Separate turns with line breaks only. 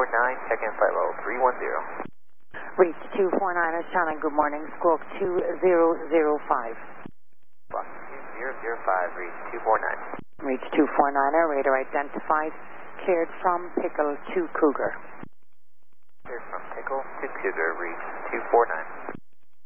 check-in flight level 310.
Reach 249er, Charlie, good morning, Squawk 2005.
Squawk 2005, reach 249.
Reach 249er, radar identified, cleared from Pickle to Cougar.
Cleared from Pickle to Cougar, reach 249.